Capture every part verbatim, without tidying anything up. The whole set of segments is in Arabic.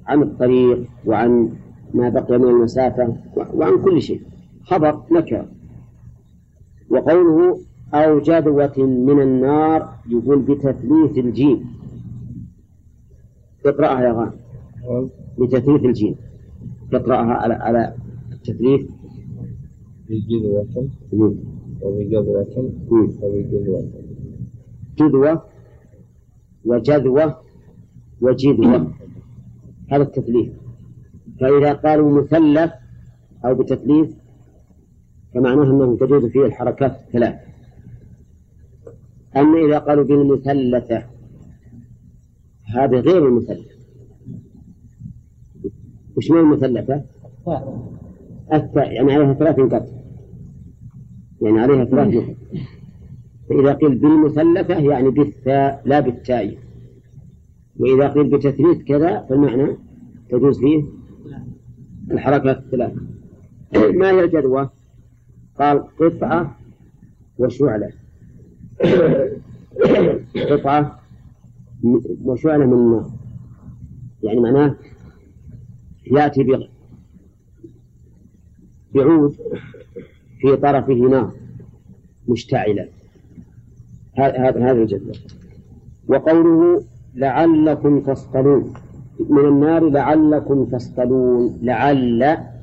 عن الطريق وعن ما بقي من المسافة وعن كل شيء. خبر نكرة. وقوله أو جذوة من النار يقول بتثليث الجيم. اقرأها يا غان. بتثليث الجيم. اقرأها على على التثليث. بجذوة وبجذوة وبجذوة. جذوة وجذوة وجذوة، هذا التثليث. فإذا قالوا مثلث أو بتثليث فمعناه أنه تجوز فيه الحركات الثلاث. أما إذا قالوا بالمثلثة هذا غير المثلث. وش معنى المثلثة؟ الثاء، يعني عليها ثلاث نقاط، يعني عليها ثلاث نقاط. فإذا قيل بالمثلثة يعني بالثاء لا بالتاء. وإذا قيل بتثليث كذا فالمعنى تجوز فيه الحركات الثلاث. ما هي الجذوة؟ قال قطعة وشعلة. قطعة وشعلة من النار، يعني معناه يأتي بعود في طرفه نار مشتعلة، هذا هذا الجذوة. وقوله لعلكم تصطلون من النار لعلكم تصطلون، لعل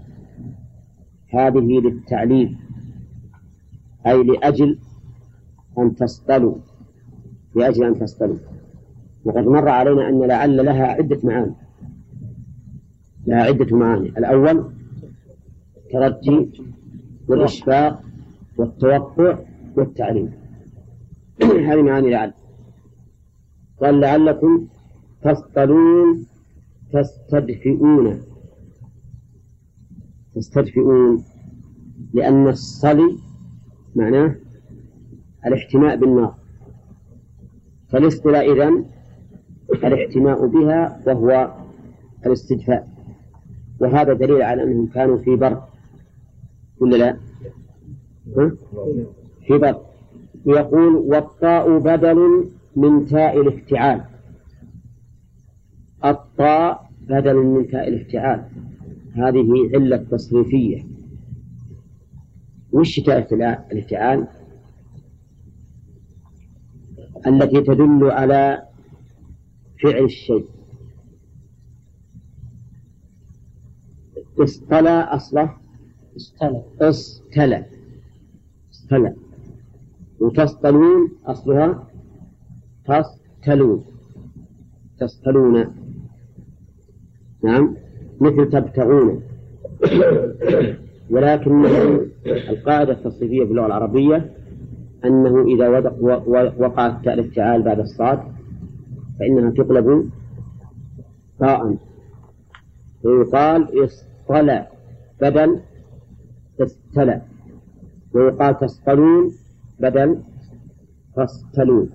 هذه للتعليل أي لأجل أن تصطلوا، لأجل أن تصطلوا. وقد مر علينا أن لعل لها عدة معاني، لها عدة معاني. الأول الترجي والإشفاق والتوقع والتعليم. هذه معاني لعل. قال لعلكم تصطلون تستدفئون. تستدفئون لأن الصلي معناه الاحتماء بالنار، فالاصطلاء إذن الاحتماء بها وهو الاستدفاء. وهذا دليل على أنهم كانوا في بر ولا لا؟ في بر. يقول والطاء بدل من تاء الافتعال. الطاء بدل من تاء الافتعال، هذه علة تصريفية. وش تاء الافتعال؟ التي تدل على فعل الشيء. اصطلى أصله استلى استلى استلى. وتصطلون أصلها تصطلون تصطلون. نعم، مثل تبتغون. ولكن القاعدة التصريفية في اللغة العربية أنه إذا وقعت تاء الافتعال بعد الصاد فإنها تقلب طاء، ويقال اصطلى بدل استلى، ويقال تصطلون بدل تصطلون.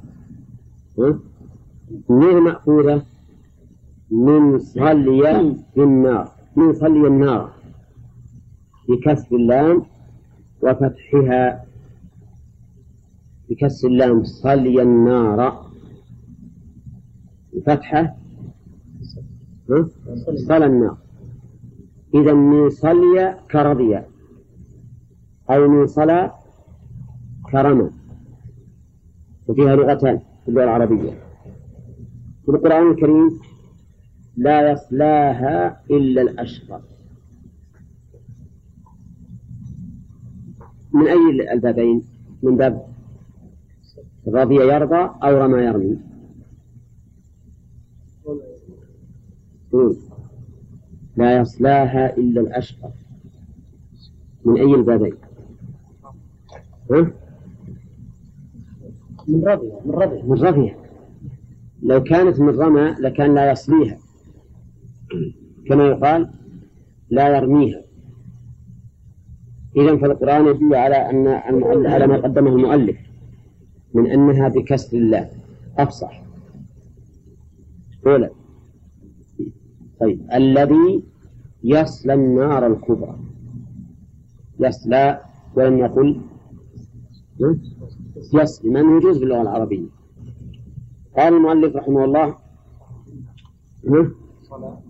من مأخوذة من صلي بالنار، من صلي النار بكسر اللام وفتحها، بكسر اللام صلي النار، بفتحه صلى النار. إذا من صلي كرضي أو من صلى كرم، وفيها لغتان في اللغة العربية. في القرآن الكريم لا يصلاها إلا الأشقى. من أي البابين؟ من باب رضي يرضى أو رمى يرمي؟ لا يصلاها إلا الأشقى. من أي البابين؟ من رضي من رضي من رضي. لو كانت من رمى لكان لا يصليها، كما يقال لا يرميها. إذن فالقرآن يدل على أن على ما قدمه المؤلف من أنها بكسر الله أفصح. أولا طيب الذي يصلى النار الكبرى، يصلى ولم يقل يصلى، من يجوز باللغة العربية. قال المؤلف رحمه الله